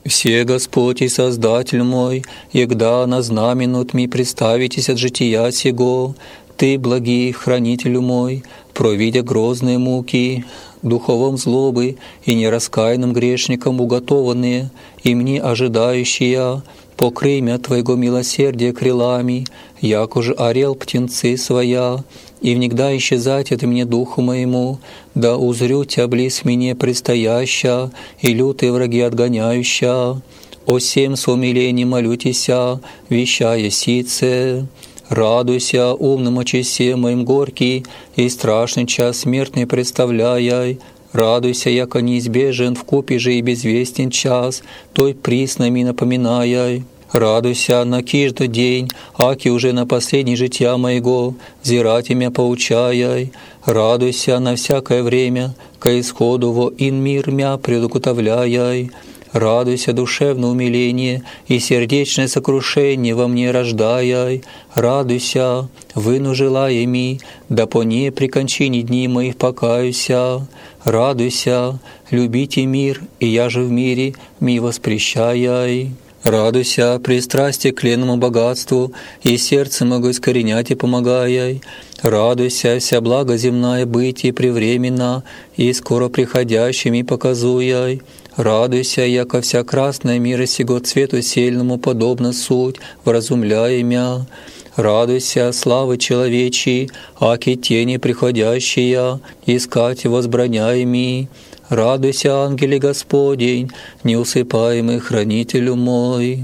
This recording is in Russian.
Все Господь и Создатель мой, егда на знаменут ми представитесь от жития сего, Ты, благий хранителю мой, провидя грозные муки, духовом злобы и нераскаянным грешникам уготованные, и мне ожидающие, покрый мя Твоего милосердия крылами, як уже орел птенцы своя, и внегда исчезать от мне духу моему, да узрю Тя близ мне предстояща, и лютые враги отгоняюща. О сем с умилением молютеся, вещая сице. Радуйся, умным очесе моим горький, и страшный час смертный представляй. Радуйся, яко неизбежен вкупе же и безвестен час, той приснами напоминай. Радуйся на каждый день, аки уже на последний жития моего, зирать имя поучай. Радуйся на всякое время, ко исходу во ин мир мя предуготовляй. Радуйся, душевное умиление и сердечное сокрушение во мне рождаяй. Радуйся, выну желаеми, да по ней при кончине дней моих покаюся. Радуйся, любите мир, и я же в мире ми воспрещаяй. Радуйся, пристрастие к ленному богатству, и сердце могу искоренять и помогаяй. Радуйся, вся благо земная бытие превременно, и скоро приходящими показуяй. Радуйся, яко вся красная мира сего цвету сильному подобно суть, вразумляя мя. Радуйся, славы человечьей, аки тени приходящие, искать возбраняеми. Радуйся, ангеле Господень, неусыпаемый хранителю мой.